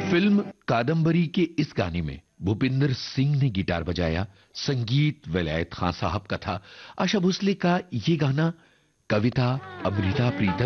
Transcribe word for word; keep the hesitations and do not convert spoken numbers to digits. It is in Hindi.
फिल्म कादंबरी के इस गाने में भूपिंदर सिंह ने गिटार बजाया, संगीत विलायत खान साहब का था। आशा भोसले का ये गाना कविता अमृता प्रीतम